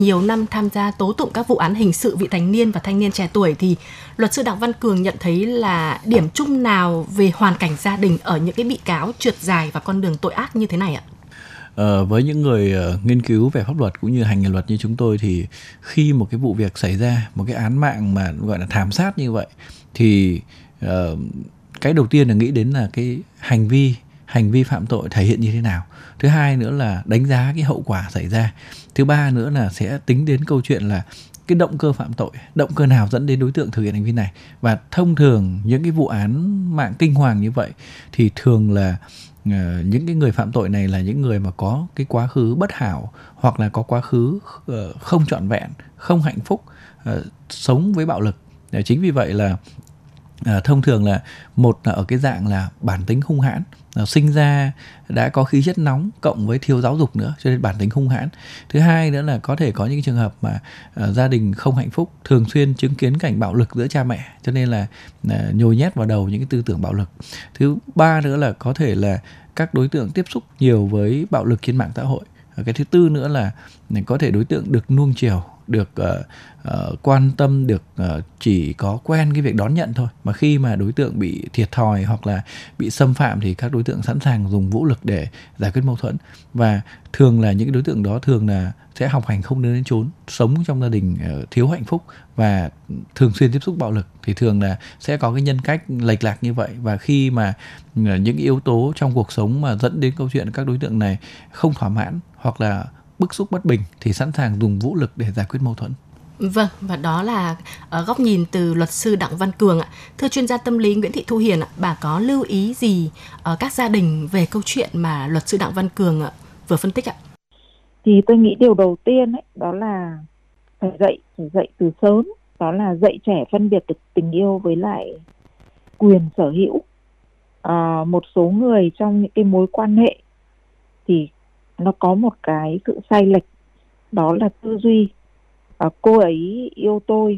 Nhiều năm tham gia tố tụng các vụ án hình sự vị thành niên và thanh niên trẻ tuổi thì luật sư Đặng Văn Cường nhận thấy là điểm chung nào về hoàn cảnh gia đình ở những cái bị cáo trượt dài và con đường tội ác như thế này ạ? Với những người nghiên cứu về pháp luật cũng như hành nghề luật như chúng tôi thì khi một cái vụ việc xảy ra, một cái án mạng mà gọi là thảm sát như vậy thì cái đầu tiên là nghĩ đến là cái hành vi phạm tội thể hiện như thế nào. Thứ hai nữa là đánh giá cái hậu quả xảy ra. Thứ ba nữa là sẽ tính đến câu chuyện là cái động cơ phạm tội, động cơ nào dẫn đến đối tượng thực hiện hành vi này. Và thông thường những cái vụ án mạng kinh hoàng như vậy thì thường là những cái người phạm tội này là những người mà có cái quá khứ bất hảo hoặc là có quá khứ không trọn vẹn, không hạnh phúc, sống với bạo lực. Chính vì vậy là thông thường là một là ở cái dạng là bản tính hung hãn, sinh ra đã có khí chất nóng cộng với thiếu giáo dục nữa cho nên bản tính hung hãn. Thứ hai nữa là có thể có những trường hợp mà gia đình không hạnh phúc, thường xuyên chứng kiến cảnh bạo lực giữa cha mẹ cho nên là nhồi nhét vào đầu những cái tư tưởng bạo lực. Thứ ba nữa là có thể là các đối tượng tiếp xúc nhiều với bạo lực trên mạng xã hội. Cái thứ tư nữa là có thể đối tượng được nuông chiều, được quan tâm, được chỉ có quen cái việc đón nhận thôi. Mà khi mà đối tượng bị thiệt thòi hoặc là bị xâm phạm thì các đối tượng sẵn sàng dùng vũ lực để giải quyết mâu thuẫn. Và thường là những cái đối tượng đó thường là sẽ học hành không nơi đến chốn, sống trong gia đình thiếu hạnh phúc và thường xuyên tiếp xúc bạo lực thì thường là sẽ có cái nhân cách lệch lạc như vậy. Và khi mà những yếu tố trong cuộc sống mà dẫn đến câu chuyện các đối tượng này không thỏa mãn hoặc là bức xúc bất bình thì sẵn sàng dùng vũ lực để giải quyết mâu thuẫn. Vâng, và đó là góc nhìn từ luật sư Đặng Văn Cường ạ. Thưa chuyên gia tâm lý Nguyễn Thị Thu Hiền ạ, bà có lưu ý gì các gia đình về câu chuyện mà luật sư Đặng Văn Cường vừa phân tích ạ? Thì tôi nghĩ điều đầu tiên ấy, đó là phải dạy từ sớm, đó là dạy trẻ phân biệt được tình yêu với lại quyền sở hữu. Một số người trong những cái mối quan hệ thì nó có một cái sự sai lệch, đó là tư duy. Cô ấy yêu tôi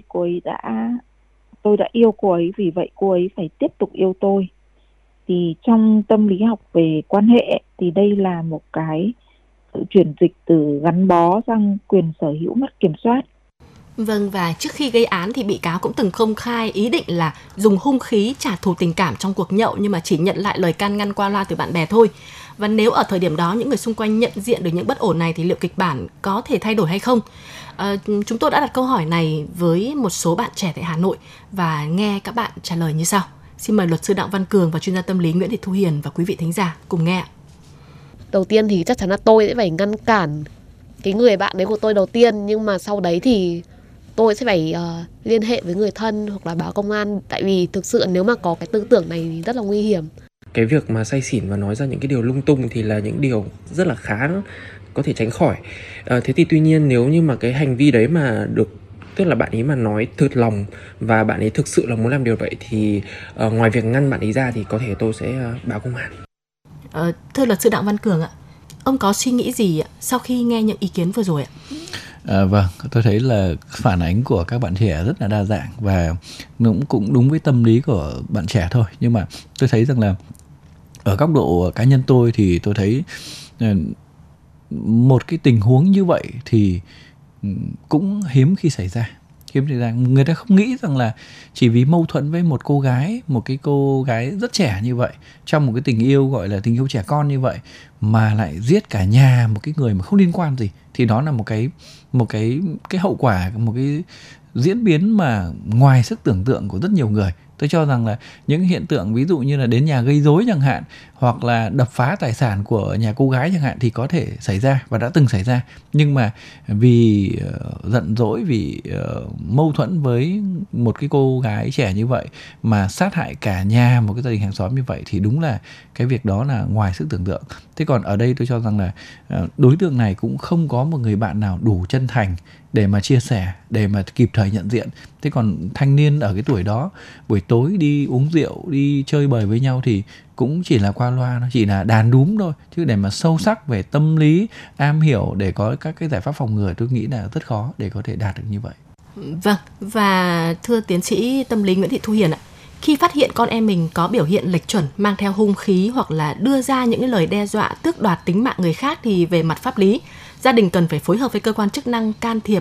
đã yêu cô ấy, vì vậy cô ấy phải tiếp tục yêu tôi. Thì trong tâm lý học về quan hệ thì đây là một cái sự chuyển dịch từ gắn bó sang quyền sở hữu mất kiểm soát. Vâng, và trước khi gây án thì bị cáo cũng từng công khai ý định là dùng hung khí trả thù tình cảm trong cuộc nhậu, nhưng mà chỉ nhận lại lời can ngăn qua loa từ bạn bè thôi. Và nếu ở thời điểm đó những người xung quanh nhận diện được những bất ổn này thì liệu kịch bản có thể thay đổi hay không? Chúng tôi đã đặt câu hỏi này với một số bạn trẻ tại Hà Nội và nghe các bạn trả lời như sau. Xin mời luật sư Đặng Văn Cường và chuyên gia tâm lý Nguyễn Thị Thu Hiền và quý vị thính giả cùng nghe. Đầu tiên thì chắc chắn là tôi sẽ phải ngăn cản cái người bạn đấy của tôi đầu tiên, nhưng mà sau đấy thì tôi sẽ phải liên hệ với người thân hoặc là báo công an, tại vì thực sự nếu mà có cái tư tưởng này thì rất là nguy hiểm. Cái việc mà say xỉn và nói ra những cái điều lung tung thì là những điều rất là khá có thể tránh khỏi. Thế thì tuy nhiên nếu như mà cái hành vi đấy mà được, tức là bạn ấy mà nói thật lòng và bạn ấy thực sự là muốn làm điều vậy thì ngoài việc ngăn bạn ấy ra thì có thể tôi sẽ báo công an. Thưa luật sư Đặng Văn Cường ạ, ông có suy nghĩ gì sau khi nghe những ý kiến vừa rồi ạ? Vâng, tôi thấy là phản ánh của các bạn trẻ rất là đa dạng và cũng đúng với tâm lý của bạn trẻ thôi. Nhưng mà tôi thấy rằng là ở góc độ cá nhân tôi thì tôi thấy một cái tình huống như vậy thì cũng hiếm khi xảy ra. Người ta không nghĩ rằng là chỉ vì mâu thuẫn với một cái cô gái rất trẻ như vậy, trong một cái tình yêu gọi là tình yêu trẻ con như vậy, mà lại giết cả nhà một cái người mà không liên quan gì, thì đó là một cái hậu quả, một cái diễn biến mà ngoài sức tưởng tượng của rất nhiều người. Tôi cho rằng là những hiện tượng ví dụ như là đến nhà gây rối chẳng hạn, hoặc là đập phá tài sản của nhà cô gái chẳng hạn thì có thể xảy ra và đã từng xảy ra. Nhưng mà vì giận dỗi, vì mâu thuẫn với một cái cô gái trẻ như vậy mà sát hại cả nhà một cái gia đình hàng xóm như vậy thì đúng là cái việc đó là ngoài sức tưởng tượng. Thế còn ở đây tôi cho rằng là đối tượng này cũng không có một người bạn nào đủ chân thành để mà chia sẻ, để mà kịp thời nhận diện. Thế còn thanh niên ở cái tuổi đó, buổi tối đi uống rượu, đi chơi bời với nhau thì cũng chỉ là qua loa, nó chỉ là đàn đúm thôi. Chứ để mà sâu sắc về tâm lý, am hiểu để có các cái giải pháp phòng ngừa, tôi nghĩ là rất khó để có thể đạt được như vậy. Vâng, và thưa tiến sĩ tâm lý Nguyễn Thị Thu Hiền ạ, khi phát hiện con em mình có biểu hiện lệch chuẩn, mang theo hung khí hoặc là đưa ra những cái lời đe dọa tước đoạt tính mạng người khác thì về mặt pháp lý, gia đình cần phải phối hợp với cơ quan chức năng can thiệp